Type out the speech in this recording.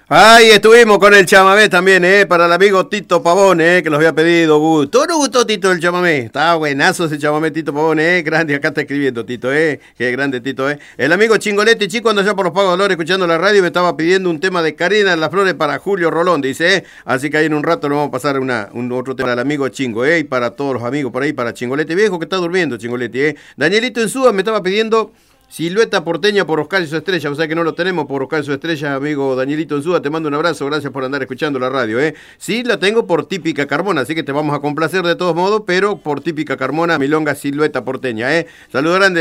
Ahí estuvimos con el chamamé también, para el amigo Tito Pavón, que nos había pedido. ¿Todo nos gustó, Tito, el chamamé? Estaba buenazo ese chamamé, Tito Pavón, grande, acá está escribiendo, Tito, qué grande, Tito, El amigo Chingolete, chico, anda allá por los Pagos de Dolores escuchando la radio, me estaba pidiendo un tema de Karina en las Flores para Julio Rolón, dice, así que ahí en un rato le vamos a pasar un otro tema al amigo Chingo, y para todos los amigos por ahí, para Chingolete viejo que está durmiendo, Chingolete, Danielito Insúa me estaba pidiendo Silueta Porteña por Oscar y su estrella, o sea que no lo tenemos por Oscar y su estrella, amigo Danielito Insúa, te mando un abrazo, gracias por andar escuchando la radio, Sí, la tengo por Típica Carmona, así que te vamos a complacer de todos modos, pero por Típica Carmona, milonga Silueta Porteña, Saludos grandes.